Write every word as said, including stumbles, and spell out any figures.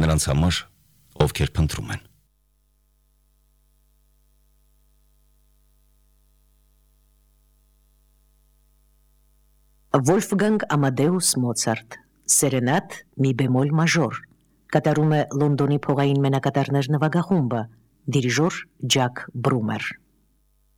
նրանց համար, ովքեր փնտրում են։ Wolfgang Amadeus Mozart, Սերենատ մի բեմոլ մաժոր, կատարում է Լոնդոնի փողային մենակատարներ նվագախումբը, դիրիժոր Ջակ Բրումեր։